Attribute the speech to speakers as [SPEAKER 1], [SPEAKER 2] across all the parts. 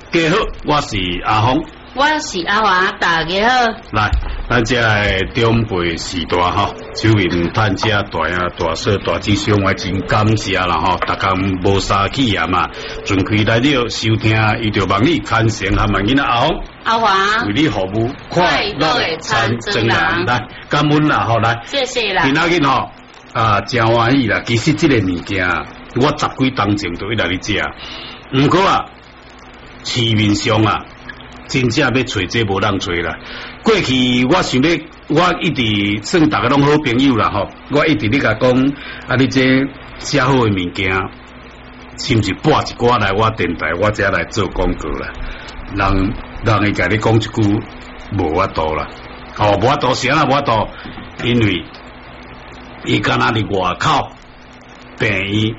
[SPEAKER 1] 家好，我是阿峰，
[SPEAKER 2] 我是阿华，大家好。
[SPEAKER 1] 来，咱这个长辈时代吼，手面趁这大兄、大嫂、大姊兄，我真感谢啦吼，大家无杀气啊嘛，尽开来了收听，伊就望你看成和问囡阿峰。
[SPEAKER 2] 阿华
[SPEAKER 1] 为你服务，
[SPEAKER 2] 快乐的参政人，
[SPEAKER 1] 来，感恩啦吼，来，
[SPEAKER 2] 谢谢啦。
[SPEAKER 1] 今仔日吼真欢喜啦，其实这个物件，我十几当前都一来去食，不过啊，市面上啊，真正要找这无人找啦。过去我想要，我一直算大家拢好朋友啦吼，我一直咧甲讲，你这写好的物件，是不是拨一寡来我电台，我才来做广告啦？人会甲你讲一句无法度啦，无法度啥啦，无法度，因为伊敢若伫外口病院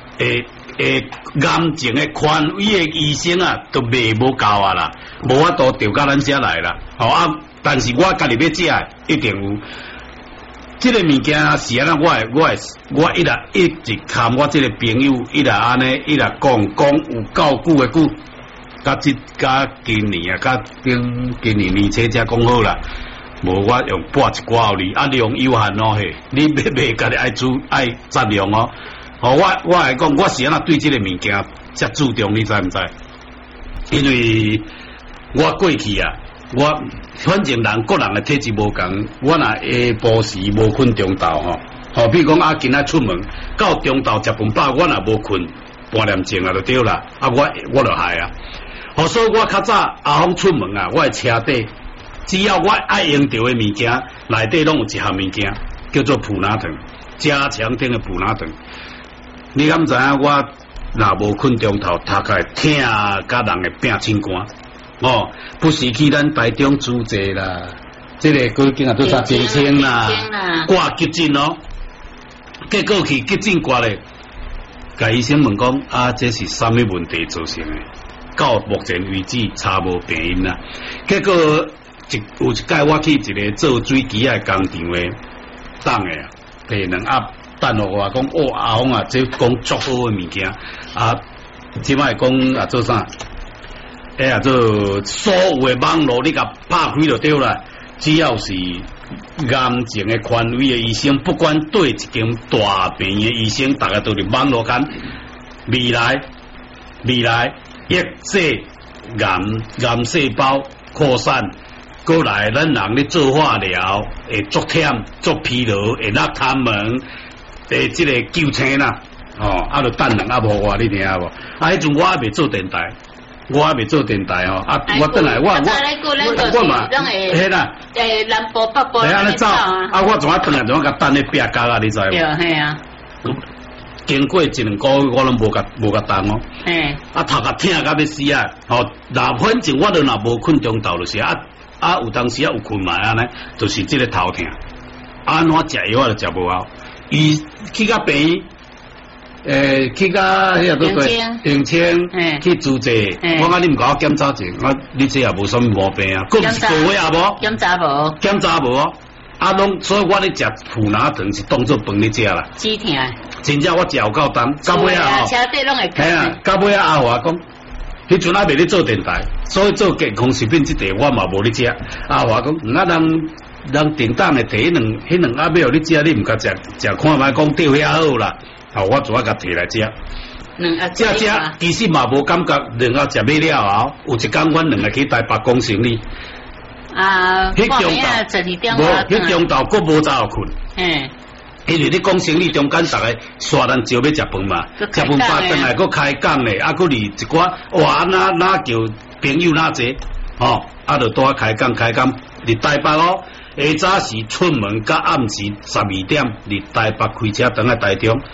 [SPEAKER 1] 癌症的权威的医生啊，都卖无够啊啦，无法度调到咱遮来啦。但是我家己要食，一定有。这个物件是安那，我一直看我这个朋友，一直安尼，一直讲有够久的久。甲今年啊，甲今年年初才讲好啦，无我用拨一寡互你，量有限咯嘿，你要卖家己爱质量哦。我来讲，我是安那对这个物件遮注重，你知唔知？因为我过去啊，反正个人的体质无共，我若下晡时无困中昼吼，比如讲今仔出门到中昼食饭饱，我若无困半点钟啊就对啦，我就害啊。所以我较早阿峰出门啊，我的车底只要我爱用到的物件，内底拢有一项物件叫做普拿疼，加强点的普拿疼。你敢知影我若无困中头，头开疼甲人会变心肝不是去咱台中主治啦，这个究竟啊都啥真清啦，挂急诊哦，结果去急诊挂咧，甲医生问讲这是啥物问题造成的？到目前为止查无病因啦，结果有一届我去一个做水机的工厂的当的啊，提两盒等落我讲阿峰啊，这讲足好的物件即摆讲做啥？做所有的网络你甲拍开就对啦，只要是癌症的权威的医生，不管对一间大病的医生，大家都伫网络间未来。抑制癌细胞扩散，过来咱人咧做化疗会足忝、足疲劳，会落他们这个救生啦，就等人无我，你听无？迄阵我还未做电台，我等来我嘛，嘿啦，
[SPEAKER 2] 南部北部
[SPEAKER 1] 安尼走我怎啊等来怎啊甲等咧壁角啊？你知无？
[SPEAKER 2] 对，系啊。
[SPEAKER 1] 经过一两个月，我拢无甲动哦。头壳疼甲要死啊！反正我若无困中昼就是有当时有困嘛安尼，就是这个头疼。安怎食药就食无效。伊去甲病院，去甲迄个定清，去注册。我讲你唔甲我检查者，你这也无什么毛病啊？个是个位啊无？检查无。所以我咧食普拿疼是当做饭咧食啦。
[SPEAKER 2] 止疼。
[SPEAKER 1] 真正我食有够重，到尾
[SPEAKER 2] 车底拢会
[SPEAKER 1] 到尾阿华讲，迄阵未咧做电台，所以做健康食品这块我嘛无咧食。阿华讲，人定当的摕迄两盒要你食，你唔甲食看卖讲对遐好啦。我做甲摕来食。食，其实嘛无感觉，两盒食买了后，有一工阮两个去台北讲生理。
[SPEAKER 2] 迄
[SPEAKER 1] 中昼佫无早困。因为你讲生理中间，逐个刷咱招要食饭嘛，食饭饱转来佫开讲咧，佫离一寡哪叫朋友哪济就拄开讲，伫台北下早时出门，甲暗时12点，伫台北开车等来台中。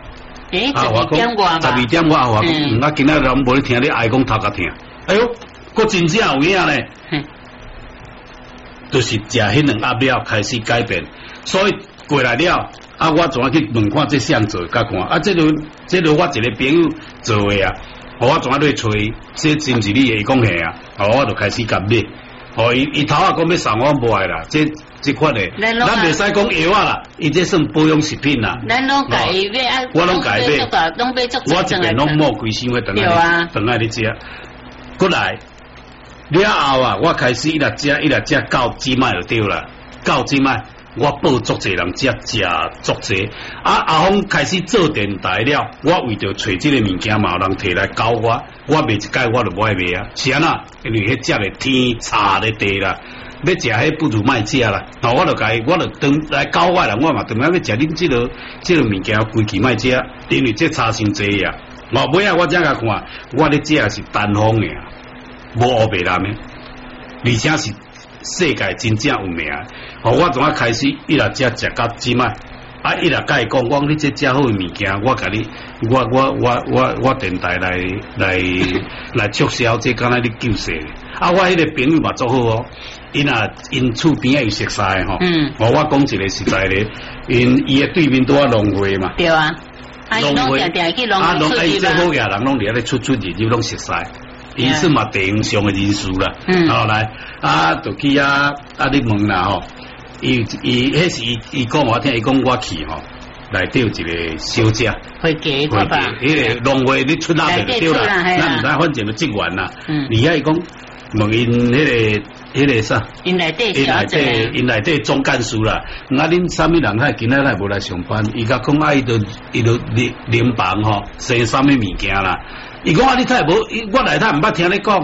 [SPEAKER 2] 12点外
[SPEAKER 1] 我讲，今仔日无咧听你爱讲头壳疼，哎呦，佫真正有影咧，就是食迄两盒了开始改变，所以过来了。我怎去问看这项做甲看这我一个朋友做的我怎去吹，这是毋是你会讲系我就开始甲买，伊头讲要送我无爱啦，这款的，咱袂使讲药啦，伊这算保养食品啦。
[SPEAKER 2] 咱拢家己买，
[SPEAKER 1] 我拢家己买，我一边拢摸规箱的等下你食。 过来了后啊，我开始一直食到即摆就对啦，到即摆我报足济人食足济，阿峰开始做电台了，我为着找这个物件嘛，有人摕来教我卖一届我就不爱卖啊，是安那，因为迄食的天差咧地啦。要食迄不如卖食啦，我就当来教我啦，我嘛当然要食恁这个物件，规矩卖食，因为这差伤济呀。尾啊，我才甲看，我咧食是单方的，无乌白蓝的，而且是世界真正有名。我从开始一直食到即摆，一直甲伊讲，我你这食好的物件，我甲你，我电台来促销，这敢若你救世。我迄个朋友嘛做好哦。因厝边有熟悉吼，我讲一个实在的，伊的对面拄啊农会嘛，
[SPEAKER 2] 对啊，农会去农会出去
[SPEAKER 1] 这好嘢人拢伫咧出入拢熟悉，因是嘛地方上的人士啦，后来就去你问啦吼，伊迄是伊讲我听，伊讲我去吼，内底有一个小姐，
[SPEAKER 2] 会给爸爸，
[SPEAKER 1] 迄个农会你出纳就对啦，咱唔知反正就职员啦，而家伊讲问因迄个啥？因内底总干事啦。恁啥物人还今仔来无来上班？伊甲讲伊就联邦吼，生啥物物件啦？伊讲你太无，我内头毋捌听你讲。